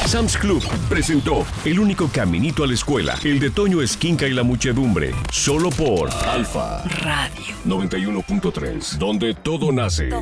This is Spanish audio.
Sam's Club presentó El único caminito a la escuela, el de Toño Esquinca y la muchedumbre, solo por Alfa Radio 91.3, donde todo nace.